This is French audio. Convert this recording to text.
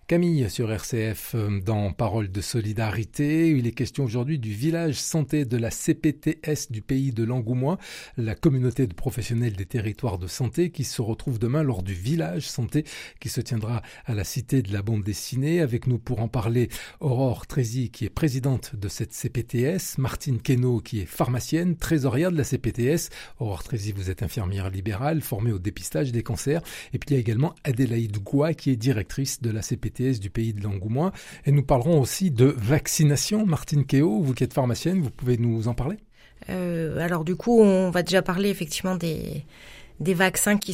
Camille sur RCF dans Parole de solidarité. Il est question aujourd'hui du village santé de la CPTS du pays de l'Angoumois, la communauté de professionnels des territoires de santé qui se retrouve demain lors du village santé qui se tiendra à la Cité de la bande dessinée. Avec nous pour en parler, Aurore Trézy qui est présidente de cette CPTS, Martine Queneau qui est pharmacienne, trésorière de la CPTS. Aurore Trézy, vous êtes infirmière libérale formée au dépistage des cancers. Et puis il y a également Adélaïde Gouat qui est directrice de la CPTS du pays de l'Angoumois. Et nous parlerons aussi de vaccination. Martine Queneau, vous qui êtes pharmacienne, vous pouvez nous en parler ? Alors du coup, on va déjà parler effectivement des vaccins qui